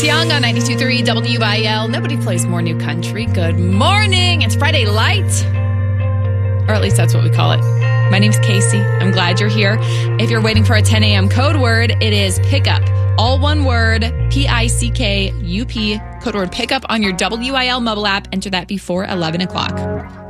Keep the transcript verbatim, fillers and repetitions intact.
Alex Young on ninety-two point three W I L. Nobody plays more new country. Good morning. It's Friday Light. Or at least that's what we call it. My name's Casey. I'm glad you're here. If you're waiting for a ten a.m. code word, it is pickup. All one word, P I C K U P, code word pickup on your W I L mobile app. Enter that before eleven o'clock.